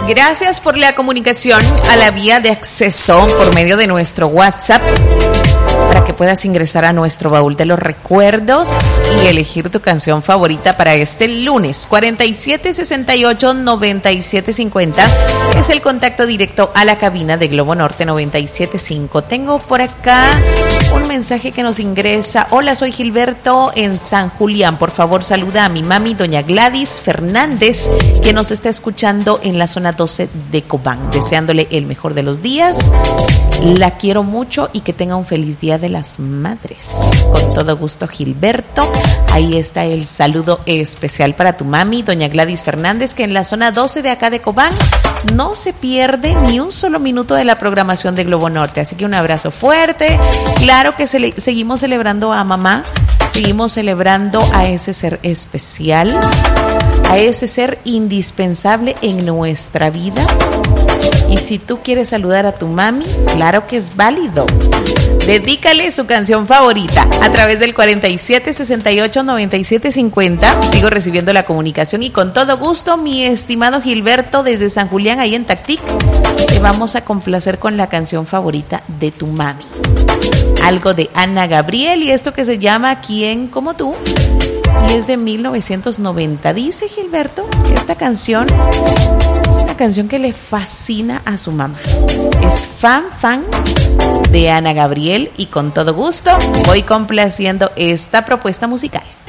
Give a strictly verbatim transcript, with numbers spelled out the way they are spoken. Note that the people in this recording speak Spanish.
Gracias por la comunicación a la vía de acceso por medio de nuestro WhatsApp para que puedas ingresar a nuestro baúl de los recuerdos y elegir tu canción favorita para este lunes. cuarenta y siete sesenta y ocho noventa y siete cincuenta es el contacto directo a la cabina de Globo Norte noventa y siete punto cinco. Tengo por acá un mensaje que nos ingresa. Hola, soy Gilberto en San Julián. Por favor, saluda a mi mami, doña Gladys Fernández, que nos está escuchando en la zona doce de Cobán. Deseándole el mejor de los días. La quiero mucho y que tenga un feliz día de las madres. Con todo gusto, Gilberto. Ahí está el saludo especial para tu mami, doña Gladys Fernández, que en la zona doce de acá de Cobán no se pierde ni un solo minuto de la programación de Globo Norte. Así que un abrazo fuerte. Claro que se seguimos celebrando a mamá, seguimos celebrando a ese ser especial, a ese ser indispensable en nuestra vida. Y si tú quieres saludar a tu mami, claro que es válido. Dedícale su canción favorita a través del cuarenta y siete sesenta y ocho noventa y siete cincuenta. Sigo recibiendo la comunicación y con todo gusto, mi estimado Gilberto, desde San Julián, ahí en Tactic, te vamos a complacer con la canción favorita de tu mami. Algo de Ana Gabriel y esto que se llama ¿Quién como tú? Y es de mil novecientos noventa. Dice Gilberto que esta canción es una canción que le fascina a su mamá. Es fan, fan de Ana Gabriel y con todo gusto voy complaciendo esta propuesta musical.